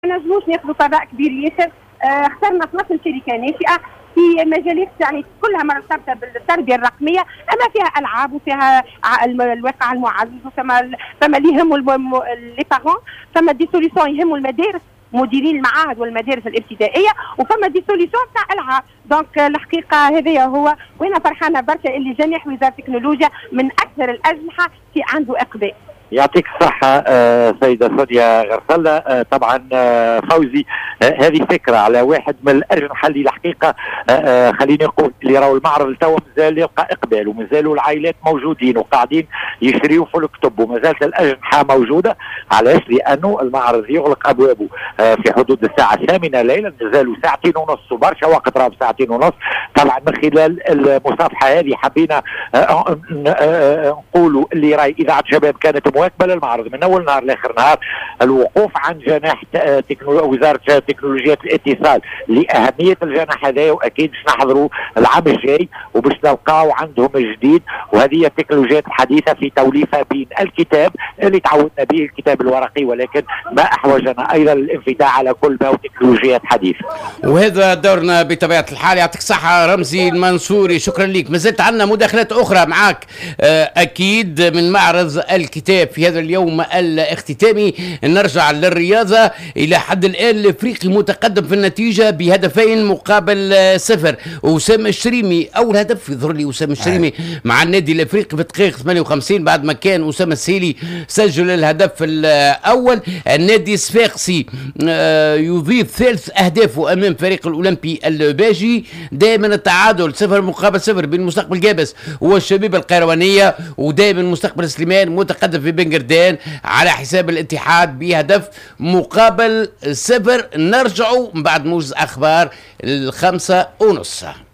ما نجموش ناخذوا فضاء كبير ياسر. اخترنا 12 شركه ناشئه في مجالات يعني كلها مرتبطه بالتربيه الرقميه، اما فيها العاب وفيها الواقع المعزز، فما اللي يهموا لي بارون، فما دي سوليسيون يهموا المدارس، مديرين المعاهد والمدارس الابتدائيه، وفما دي سوليسيون تاع العاب. دونك الحقيقه هذايا هو، وانا فرحانه برشا اللي جناح وزاره التكنولوجيا من اكثر الاجنحه في عنده اقبال. يعطيك الصحة سيدة سونيا غرسلة. طبعا فوزي، هذه فكرة على واحد من الأجنحة اللي الحقيقة خليني نقول اللي راهو المعرض توا مازال يلقى إقبال، ومازالوا العائلات موجودين وقاعدين يشريوا في الكتب، ومازالت الأجنحة موجودة. علاش؟ لأنه المعرض يغلق أبوابه في حدود الساعة 8 ليلا، مازالوا ساعتين ونص وبرشا وقت، راه ساعتين ونص. طبعا من خلال المصافحة هذه حبينا نقولوا اللي راهي إذاعة شباب كانت مواكبه المعرض من اول نهار لاخر نهار، الوقوف عن جناح وزاره تكنولوجيا الاتصال لاهميه الجناح هذا، واكيد باش نحضروا العام الجاي وباش نلقاو عندهم جديد. وهذه التكنولوجيات الحديثه في توليفه بين الكتاب اللي تعودنا به، الكتاب الورقي، ولكن ما احوجنا ايضا للانفتاح على كل ما هو تكنولوجيات حديثه. وهذا دورنا بطبيعه الحال. يعطيك الصحه رمزي المنصوري، شكرا لك. ما زلت عندنا مداخلات اخرى معك اكيد من معرض الكتاب في هذا اليوم الاختتامي. نرجع للرياضة. إلى حد الآن الإفريقي متقدم في النتيجة بهدفين مقابل 0. وسام الشريمي أول هدف، يظهر لي وسام الشريمي مع النادي الإفريقي في الدقيقة 58 بعد ما كان أسامة السيلي سجل الهدف الأول. النادي الصفاقسي يضيف ثالث أهدافه أمام فريق الأولمبي الباجي. دائما التعادل 0 مقابل 0 بين مستقبل جابس والشبيبة القيروانية، ودائما مستقبل سليمان متقدم في بنجردان على حساب الاتحاد بهدف مقابل 0. نرجعوا بعد موجز أخبار 5:30.